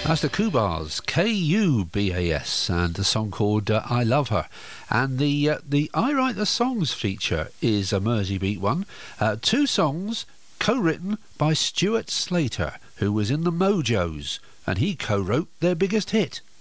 That's the Kubas, Kubas, and the song called I Love Her. And the I Write the Songs feature is a Merseybeat one. Two songs co-written by Stuart Slater, who was in the Mojos, and he co-wrote their biggest hit.